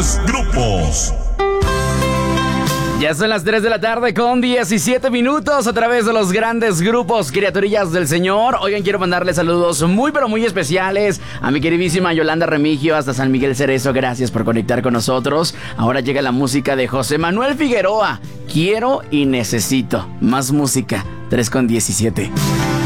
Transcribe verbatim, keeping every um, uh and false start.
Grupos. Ya son las tres de la tarde con diecisiete minutos a través de los grandes grupos Criaturillas del Señor. Oigan, quiero mandarle saludos muy pero muy especiales a mi queridísima Yolanda Remigio hasta San Miguel Cerezo. Gracias por conectar con nosotros. Ahora llega la música de José Manuel Figueroa. Quiero y necesito más música. tres con diecisiete.